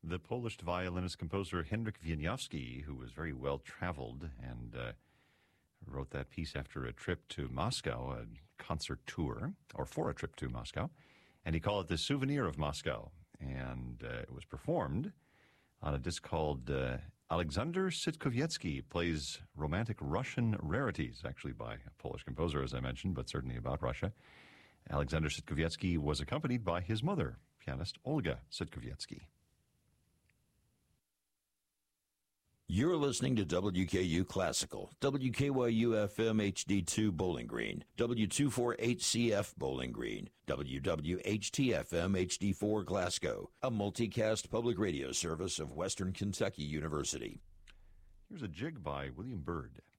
The Polish violinist-composer Henryk Wieniawski, who was very well-traveled and wrote that piece after a trip to Moscow, a concert tour, or for a trip to Moscow, and he called it The Souvenir of Moscow. And it was performed on a disc called Alexander Sitkowiecki Plays Romantic Russian Rarities, actually by a Polish composer, as I mentioned, but certainly about Russia. Alexander Sitkowiecki was accompanied by his mother, pianist Olga Sitkowiecki. You're listening to WKU Classical, WKYU-FM HD2 Bowling Green, W248CF Bowling Green, WWHT-FM HD4 Glasgow, a multicast public radio service of Western Kentucky University. Here's a jig by William Byrd.